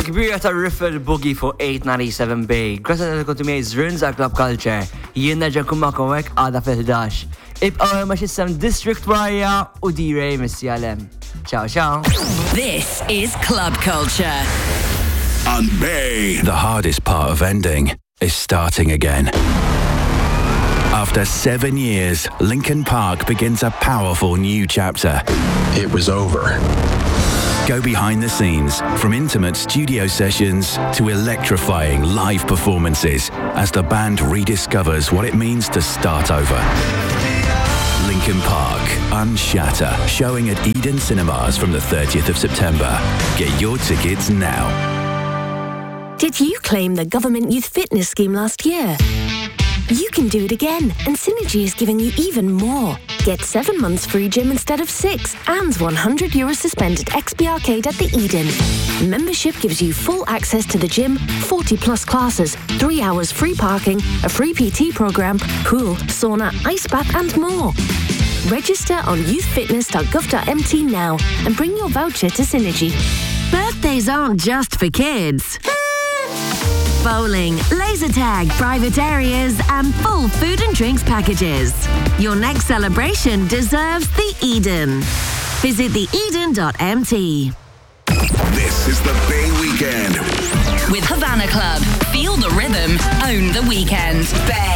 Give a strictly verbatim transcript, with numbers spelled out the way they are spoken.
il-kbira tar-Riffel Boogie fuq eight ninety-seven B. Grasa ta' kontu miej Zrins għal Club Culture. Jien nerġa' nkun magħkom hekk għada fil-ħdax. Ibqgħu ma xissem District Warrior u D-Ray Missi Alem. Ciao, ciao. This is Club Culture. On Bay. The hardest part of ending is starting again. After seven years, Linkin Park begins a powerful new chapter. It was over. Go behind the scenes, from intimate studio sessions to electrifying live performances, as the band rediscovers what it means to start over. Linkin Park, Unshatter, showing at Eden Cinemas from the thirtieth of September. Get your tickets now. Did you claim the government youth fitness scheme last year? You can do it again, and Synergy is giving you even more. Get seven months free gym instead of six, and one hundred euro suspended X P Arcade at the Eden. Membership gives you full access to the gym, forty plus classes, three hours free parking, a free P T program, pool, sauna, ice bath, and more. Register on youth fitness dot gov dot m t now and bring your voucher to Synergy. Birthdays aren't just for kids. Bowling, laser tag, private areas, and full food and drinks packages. Your next celebration deserves the Eden. Visit the eden dot m t. This is the Bay Weekend. With Havana Club. Feel the rhythm. Own the weekend. Bay.